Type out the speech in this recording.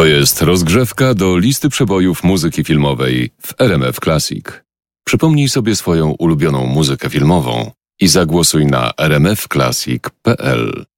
To jest rozgrzewka do listy przebojów muzyki filmowej w RMF Classic. Przypomnij sobie swoją ulubioną muzykę filmową i zagłosuj na rmfclassic.pl.